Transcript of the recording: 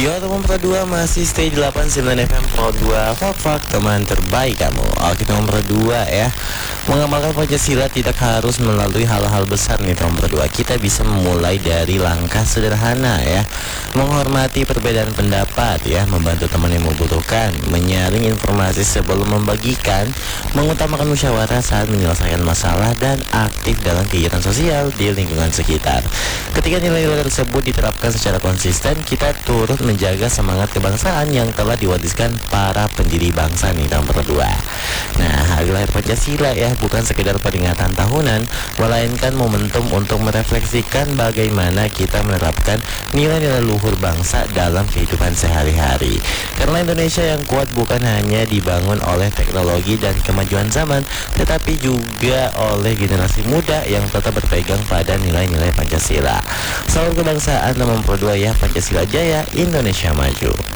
Yo teman Pro 2 masih stay di 89 FM Pro 2 Fak teman terbaik kamu. Oke teman Pro 2 ya, mengamalkan Pancasila tidak harus melalui hal-hal besar nih teman Pro 2. Kita bisa memulai dari langkah sederhana ya, menghormati perbedaan pendapat ya, membantu teman yang membutuhkan, menyaring informasi sebelum membagikan, mengutamakan musyawarah saat menyelesaikan masalah, dan aktif dalam kegiatan sosial di lingkungan sekitar. Ketika nilai-nilai tersebut diterapkan secara konsisten, kita turut menjaga semangat kebangsaan yang telah diwariskan para pendiri bangsa nih tahun berdua. Nah, hari lahir Pancasila ya bukan sekedar peringatan tahunan, melainkan momentum untuk merefleksikan bagaimana kita menerapkan nilai-nilai luhur bangsa dalam kehidupan sehari-hari. Karena Indonesia yang kuat bukan hanya dibangun oleh teknologi dan kemajuan zaman, tetapi juga oleh generasi muda yang tetap berpegang pada nilai-nilai Pancasila. Salam kebangsaan teman Pro 2 ya, Pancasila Jaya, Indonesia Maju.